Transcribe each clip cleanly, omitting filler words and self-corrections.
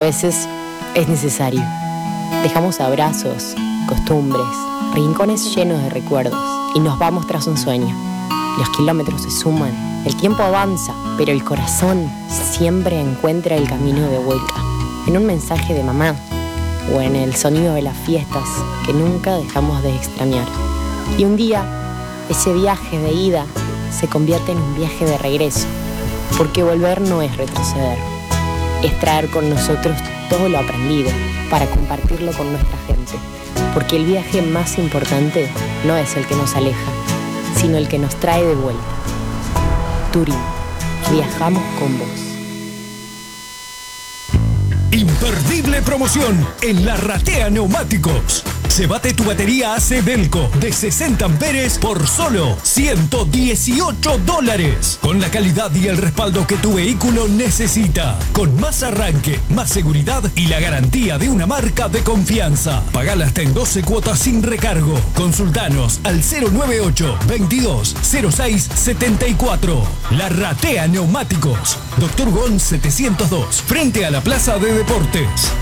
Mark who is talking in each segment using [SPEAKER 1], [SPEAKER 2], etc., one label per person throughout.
[SPEAKER 1] veces es necesario. Dejamos abrazos, costumbres, rincones llenos de recuerdos y nos vamos tras un sueño. Los kilómetros se suman, el tiempo avanza, pero el corazón siempre encuentra el camino de vuelta. En un mensaje de mamá o en el sonido de las fiestas que nunca dejamos de extrañar. Y un día, ese viaje de ida se convierte en un viaje de regreso, porque volver no es retroceder, es traer con nosotros todo lo aprendido para compartirlo con nuestra gente, porque el viaje más importante no es el que nos aleja, sino el que nos trae de vuelta. Turín, viajamos con vos.
[SPEAKER 2] Imperdible promoción en La Ratea Neumáticos. Llévate tu batería AC Delco de 60 amperes por solo $118. Con la calidad y el respaldo que tu vehículo necesita. Con más arranque, más seguridad y la garantía de una marca de confianza. Pagala hasta en 12 cuotas sin recargo. Consultanos al 098 22 06 74. La Ratea Neumáticos. Dr. Gon 702. Frente a la Plaza de Deportes.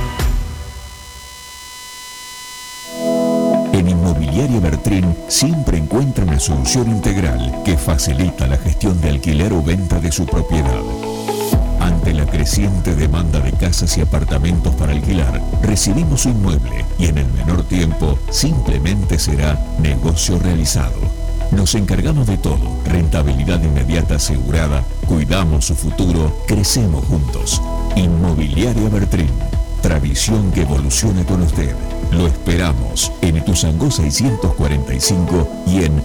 [SPEAKER 3] En Inmobiliaria Bertrín siempre encuentra una solución integral que facilita la gestión de alquiler o venta de su propiedad. Ante la creciente demanda de casas y apartamentos para alquilar, recibimos su inmueble y en el menor tiempo simplemente será negocio realizado. Nos encargamos de todo, rentabilidad inmediata asegurada, cuidamos su futuro, crecemos juntos. Inmobiliaria Bertrín, tradición que evoluciona con usted. Lo esperamos en Ituzaingó 645 y en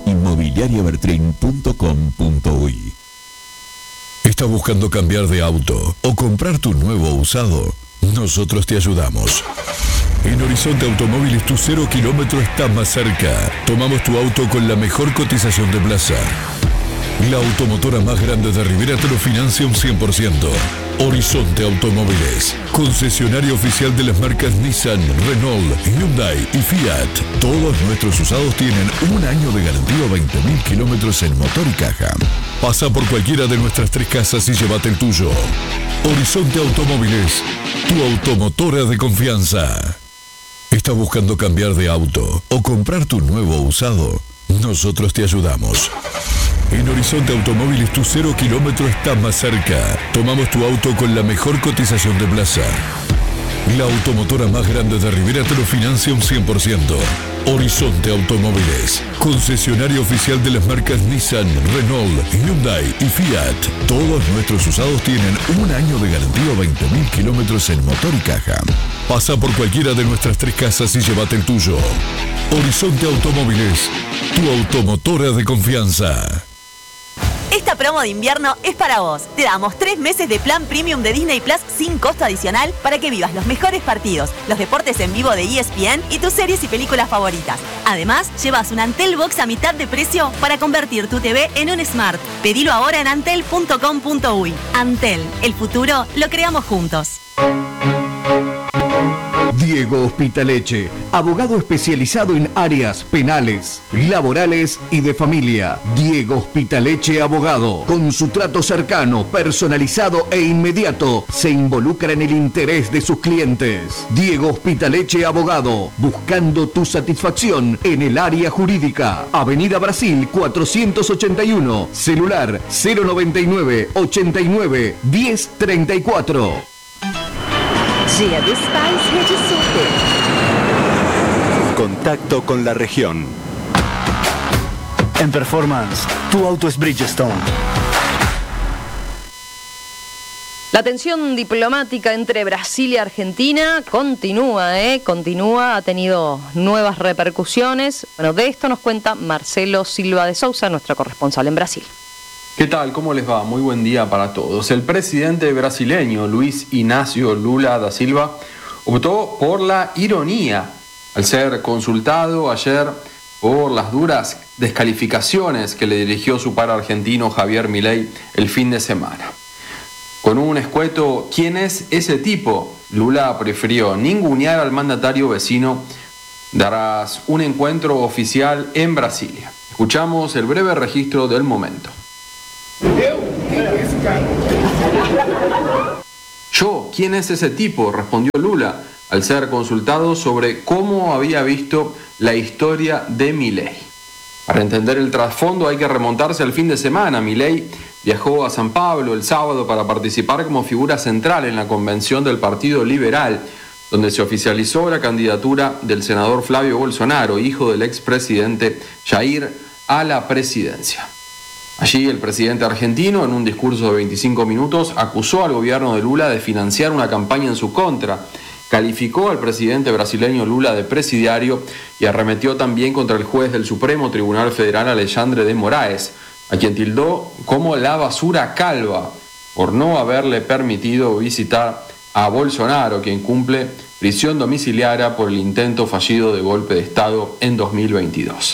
[SPEAKER 3] inmobiliariabertrin.com.uy.
[SPEAKER 4] ¿Estás buscando cambiar de auto o comprar tu nuevo usado? Nosotros te ayudamos. En Horizonte Automóviles tu 0 kilómetro está más cerca. Tomamos tu auto con la mejor cotización de plaza. La automotora más grande de Rivera te lo financia un 100%. Horizonte Automóviles, concesionario oficial de las marcas Nissan, Renault, Hyundai y Fiat. Todos nuestros usados tienen un año de garantía o 20.000 kilómetros en motor y caja. Pasa por cualquiera de nuestras 3 casas y llévate el tuyo. Horizonte Automóviles, tu automotora de confianza. ¿Estás buscando cambiar de auto o comprar tu nuevo usado? Nosotros te ayudamos. En Horizonte Automóviles tu 0 kilómetro está más cerca. Tomamos tu auto con la mejor cotización de plaza. La automotora más grande de Rivera te lo financia un 100%. Horizonte Automóviles, concesionario oficial de las marcas Nissan, Renault, Hyundai y Fiat. Todos nuestros usados tienen un año de garantía o 20.000 kilómetros en motor y caja. Pasa por cualquiera de nuestras 3 casas y llévate el tuyo. Horizonte Automóviles, tu automotora de confianza.
[SPEAKER 5] Esta promo de invierno es para vos. Te damos 3 meses de plan premium de Disney Plus sin costo adicional para que vivas los mejores partidos, los deportes en vivo de ESPN y tus series y películas favoritas. Además, llevas un Antel Box a mitad de precio para convertir tu TV en un Smart. Pedilo ahora en antel.com.uy. Antel, el futuro lo creamos juntos.
[SPEAKER 6] Diego Hospitaleche, abogado especializado en áreas penales, laborales y de familia. Diego Hospitaleche, abogado, con su trato cercano, personalizado e inmediato, se involucra en el interés de sus clientes. Diego Hospitaleche, abogado, buscando tu satisfacción en el área jurídica. Avenida Brasil 481, celular 099 89 1034.
[SPEAKER 7] Dia dos Pais Rede Super. Contacto con la región.
[SPEAKER 8] En Performance, tu auto es Bridgestone.
[SPEAKER 9] La tensión diplomática entre Brasil y Argentina continúa, ha tenido nuevas repercusiones. Bueno, de esto nos cuenta Marcelo Silva de Souza, nuestro corresponsal en Brasil.
[SPEAKER 10] ¿Qué tal? ¿Cómo les va? Muy buen día para todos. El presidente brasileño Luis Inácio Lula da Silva optó por la ironía al ser consultado ayer por las duras descalificaciones que le dirigió su par argentino Javier Milei el fin de semana. Con un escueto ¿quién es ese tipo?, Lula prefirió ningunear al mandatario vecino tras un encuentro oficial en Brasilia. Escuchamos el breve registro del momento.
[SPEAKER 11] ¿Quem é esse cara?
[SPEAKER 10] Yo, ¿quién es ese tipo?, respondió Lula al ser consultado sobre cómo había visto la historia de Milei. Para entender el trasfondo hay que remontarse al fin de semana. Milei viajó a San Pablo el sábado para participar como figura central en la convención del Partido Liberal, donde se oficializó la candidatura del senador Flavio Bolsonaro, hijo del expresidente Jair, a la presidencia. Allí el presidente argentino, en un discurso de 25 minutos, acusó al gobierno de Lula de financiar una campaña en su contra, calificó al presidente brasileño Lula de presidiario y arremetió también contra el juez del Supremo Tribunal Federal Alexandre de Moraes, a quien tildó como la basura calva por no haberle permitido visitar a Bolsonaro, quien cumple prisión domiciliaria por el intento fallido de golpe de Estado en 2022.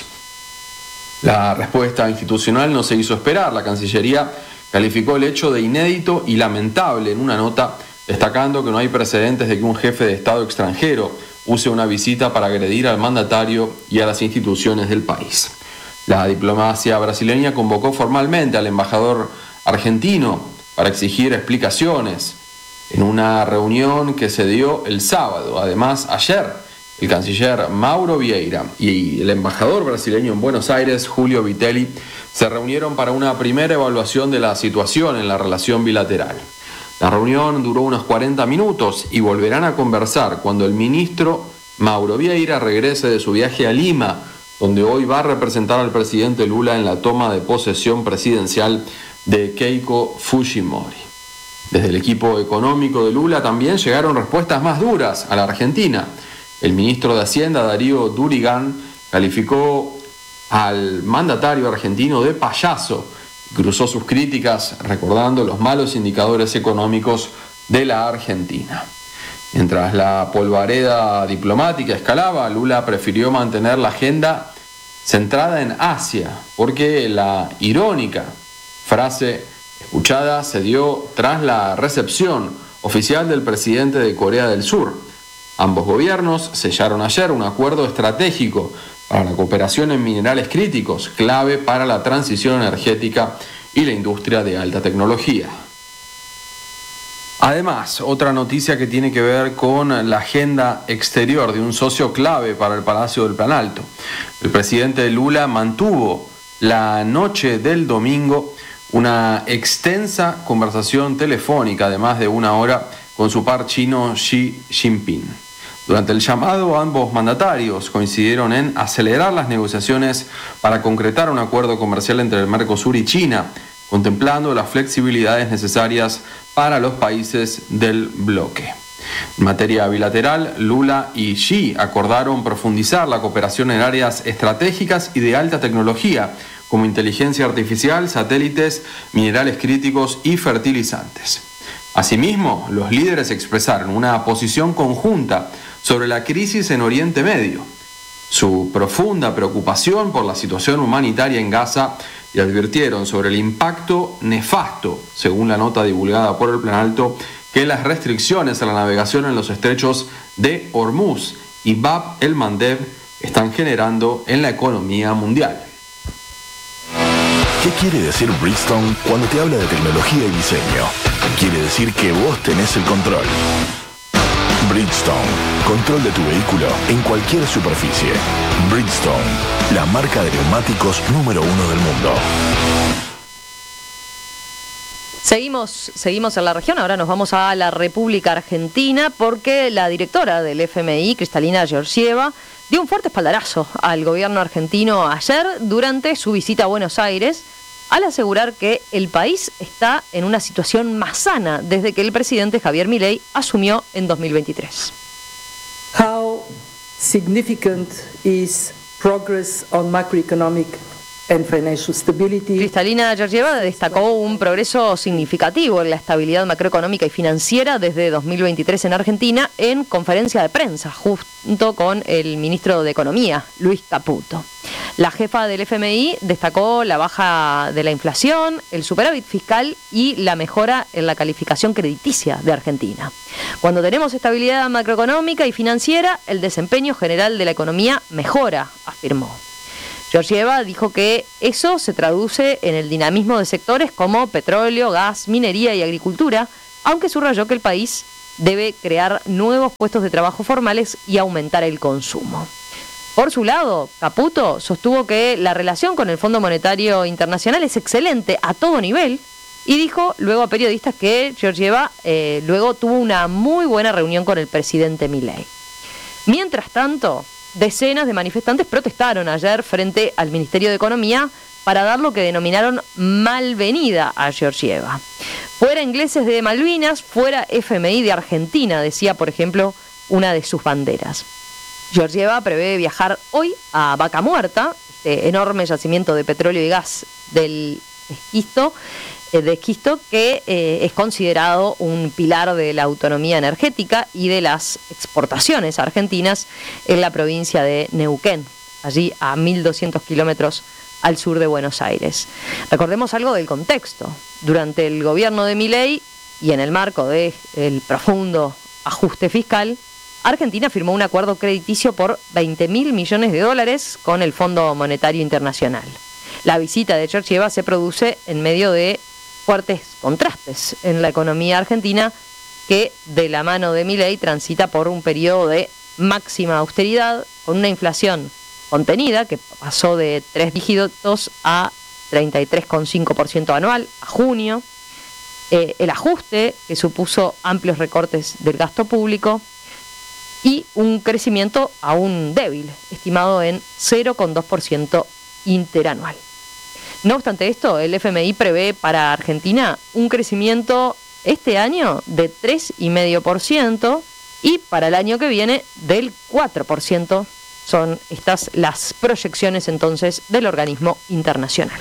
[SPEAKER 10] La respuesta institucional no se hizo esperar. La Cancillería calificó el hecho de inédito y lamentable en una nota, destacando que no hay precedentes de que un jefe de Estado extranjero use una visita para agredir al mandatario y a las instituciones del país. La diplomacia brasileña convocó formalmente al embajador argentino para exigir explicaciones en una reunión que se dio el sábado. Además, ayer, el canciller Mauro Vieira y el embajador brasileño en Buenos Aires, Julio Vitelli, se reunieron para una primera evaluación de la situación en la relación bilateral. La reunión duró unos 40 minutos y volverán a conversar cuando el ministro Mauro Vieira regrese de su viaje a Lima, donde hoy va a representar al presidente Lula en la toma de posesión presidencial de Keiko Fujimori. Desde el equipo económico de Lula también llegaron respuestas más duras a la Argentina. El ministro de Hacienda, Darío Durigán, calificó al mandatario argentino de payaso. Cruzó sus críticas recordando los malos indicadores económicos de la Argentina. Mientras la polvareda diplomática escalaba, Lula prefirió mantener la agenda centrada en Asia, porque la irónica frase escuchada se dio tras la recepción oficial del presidente de Corea del Sur. Ambos gobiernos sellaron ayer un acuerdo estratégico para la cooperación en minerales críticos, clave para la transición energética y la industria de alta tecnología. Además, otra noticia que tiene que ver con la agenda exterior de un socio clave para el Palacio del Planalto. El presidente Lula mantuvo la noche del domingo una extensa conversación telefónica de más de una hora con su par chino Xi Jinping. Durante el llamado, ambos mandatarios coincidieron en acelerar las negociaciones para concretar un acuerdo comercial entre el Mercosur y China, contemplando las flexibilidades necesarias para los países del bloque. En materia bilateral, Lula y Xi acordaron profundizar la cooperación en áreas estratégicas y de alta tecnología, como inteligencia artificial, satélites, minerales críticos y fertilizantes. Asimismo, los líderes expresaron una posición conjunta sobre la crisis en Oriente Medio, su profunda preocupación por la situación humanitaria en Gaza y advirtieron sobre el impacto nefasto, según la nota divulgada por el Planalto, que las restricciones a la navegación en los estrechos de Hormuz y Bab el-Mandeb están generando en la economía mundial.
[SPEAKER 11] ¿Qué quiere decir Bridgestone cuando te habla de tecnología y diseño? Quiere decir que vos tenés el control. Bridgestone, control de tu vehículo en cualquier superficie. Bridgestone, la marca de neumáticos número 1 del mundo.
[SPEAKER 9] Seguimos en la región, ahora nos vamos a la República Argentina porque la directora del FMI, Kristalina Georgieva, dio un fuerte espaldarazo al gobierno argentino ayer durante su visita a Buenos Aires, al asegurar que el país está en una situación más sana desde que el presidente Javier Milei asumió en 2023.
[SPEAKER 12] How significant is progress on macroeconomic and financial stability?
[SPEAKER 9] Kristalina Georgieva destacó un progreso significativo en la estabilidad macroeconómica y financiera desde 2023 en Argentina en conferencia de prensa junto con el ministro de Economía, Luis Caputo. La jefa del FMI destacó la baja de la inflación, el superávit fiscal y la mejora en la calificación crediticia de Argentina. Cuando tenemos estabilidad macroeconómica y financiera, el desempeño general de la economía mejora, afirmó. Georgieva dijo que eso se traduce en el dinamismo de sectores como petróleo, gas, minería y agricultura, aunque subrayó que el país debe crear nuevos puestos de trabajo formales y aumentar el consumo. Por su lado, Caputo sostuvo que la relación con el Fondo Monetario Internacional es excelente a todo nivel y dijo luego a periodistas que Georgieva luego tuvo una muy buena reunión con el presidente Milei. Mientras tanto, decenas de manifestantes protestaron ayer frente al Ministerio de Economía para dar lo que denominaron malvenida a Georgieva. Fuera ingleses de Malvinas, fuera FMI de Argentina, decía, por ejemplo, una de sus banderas. Georgieva prevé viajar hoy a Vaca Muerta, este enorme yacimiento de petróleo y gas del esquisto, que es considerado un pilar de la autonomía energética y de las exportaciones argentinas en la provincia de Neuquén, allí a 1.200 kilómetros al sur de Buenos Aires. Recordemos algo del contexto. Durante el gobierno de Milei y en el marco del profundo ajuste fiscal, Argentina firmó un acuerdo crediticio por $20.000 millones con el Fondo Monetario Internacional. La visita de Georgieva se produce en medio de fuertes contrastes en la economía argentina, que de la mano de Milei transita por un periodo de máxima austeridad, con una inflación contenida que pasó de 3 dígitos a 33,5% anual a junio, el ajuste que supuso amplios recortes del gasto público y un crecimiento aún débil, estimado en 0,2% interanual. No obstante esto, el FMI prevé para Argentina un crecimiento este año de 3,5% y para el año que viene del 4%. Son estas las proyecciones entonces del organismo internacional.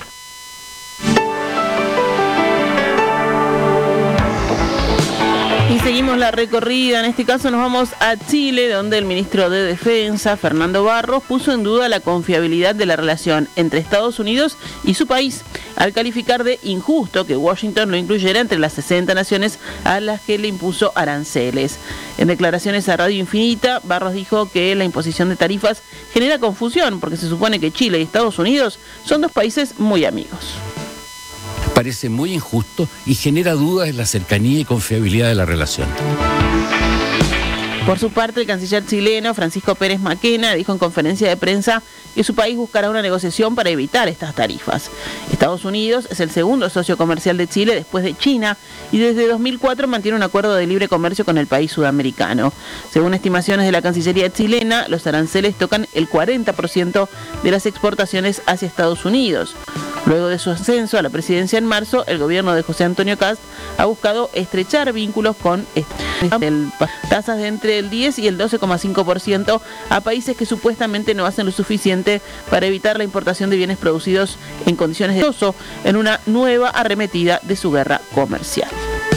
[SPEAKER 13] Y seguimos la recorrida, en este caso nos vamos a Chile, donde el ministro de Defensa, Fernando Barros, puso en duda la confiabilidad de la relación entre Estados Unidos y su país, al calificar de injusto que Washington lo incluyera entre las 60 naciones a las que le impuso aranceles. En declaraciones a Radio Infinita, Barros dijo que la imposición de tarifas genera confusión porque se supone que Chile y Estados Unidos son dos países muy amigos.
[SPEAKER 14] Parece muy injusto y genera dudas en la cercanía y confiabilidad de la relación.
[SPEAKER 13] Por su parte, el canciller chileno, Francisco Pérez Maquena, dijo en conferencia de prensa que su país buscará una negociación para evitar estas tarifas. Estados Unidos es el segundo socio comercial de Chile después de China y desde 2004 mantiene un acuerdo de libre comercio con el país sudamericano. Según estimaciones de la Cancillería chilena, los aranceles tocan el 40% de las exportaciones hacia Estados Unidos. Luego de su ascenso a la presidencia en marzo, el gobierno de José Antonio Kast ha buscado estrechar vínculos con tasas de entre el 10 y el 12,5% a países que supuestamente no hacen lo suficiente para evitar la importación de bienes producidos en condiciones de uso en una nueva arremetida de su guerra comercial.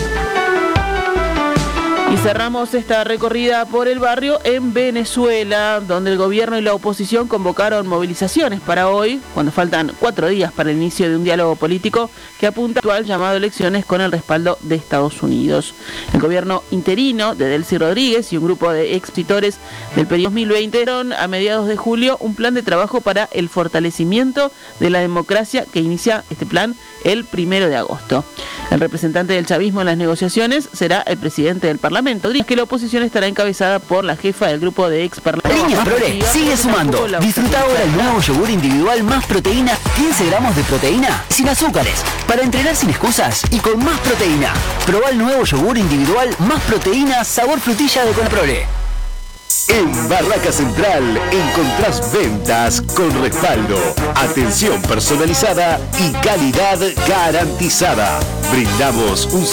[SPEAKER 13] Y cerramos esta recorrida por el barrio en Venezuela, donde el gobierno y la oposición convocaron movilizaciones para hoy, cuando faltan 4 días para el inicio de un diálogo político que apunta al llamado a elecciones con el respaldo de Estados Unidos. El gobierno interino de Delcy Rodríguez y un grupo de expositores del periodo 2020 dieron a mediados de julio un plan de trabajo para el fortalecimiento de la democracia que inicia este plan el 1 de agosto. El representante del chavismo en las negociaciones será el presidente del Parlamento, que la oposición estará encabezada por la jefa del grupo de ex parlamentarios.
[SPEAKER 15] Línea Prole sigue sumando. Disfruta ahora el nuevo yogur individual más proteína, 15 gramos de proteína, sin azúcares, para entrenar sin excusas y con más proteína. Probá el nuevo yogur individual más proteína, sabor frutilla de Conaprole.
[SPEAKER 16] En Barraca Central encontrás ventas con respaldo, atención personalizada y calidad garantizada. Brindamos un